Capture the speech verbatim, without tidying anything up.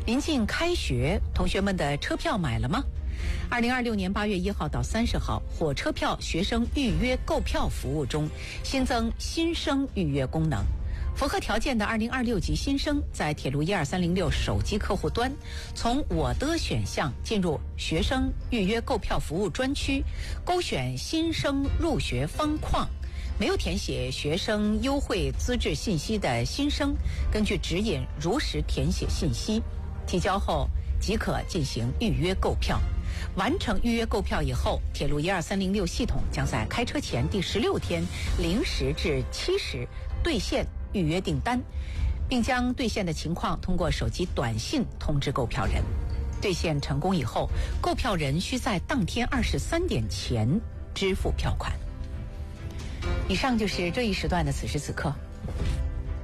临近开学，同学们的车票买了吗？二零二六年八月一号到三十号，火车票学生预约购票服务中新增新生预约功能。符合条件的二零二六级新生在铁路一二三零六手机客户端，从我的选项进入学生预约购票服务专区，勾选新生入学方框。没有填写学生优惠资质信息的新生，根据指引如实填写信息，提交后即可进行预约购票。完成预约购票以后，铁路一二三零六系统将在开车前第十六天零时至七时兑现预约订单，并将兑现的情况通过手机短信通知购票人。兑现成功以后，购票人需在当天二十三点前支付票款。以上就是这一时段的此时此刻。